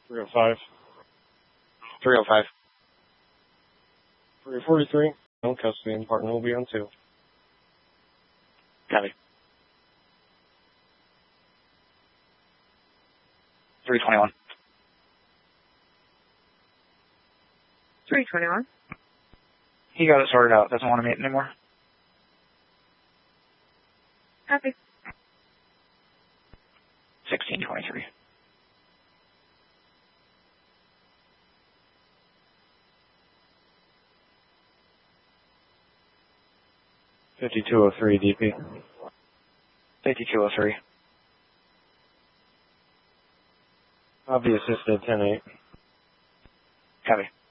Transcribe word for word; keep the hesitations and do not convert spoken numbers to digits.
three oh five. three oh five. three forty-three. No custody and partner will be on two. Copy. three twenty-one. three twenty-one. He got it sorted out. Doesn't want to meet anymore. Copy. sixteen twenty-three. fifty-two oh three D P. fifty-two oh three. I'll be assisted ten eight. Copy.